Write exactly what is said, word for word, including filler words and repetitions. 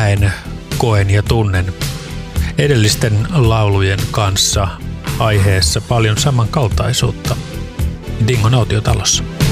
näen, koen ja tunnen edellisten laulujen kanssa aiheessa paljon samankaltaisuutta Dingon autiotalossa.